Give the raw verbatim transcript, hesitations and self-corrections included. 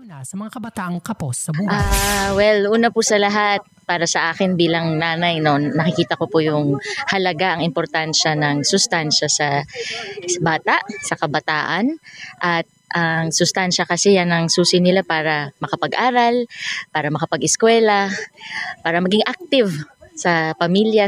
na sa mga kabataang kapos sa buhay? Ah, well, una po sa lahat, para sa akin bilang nanay, no, nakikita ko po yung halaga, ang importansya ng sustansya sa bata, sa kabataan. At ang sustansya kasi yan ang susi nila para makapag-aral, para makapag-eskwela, para maging active sa pamilya,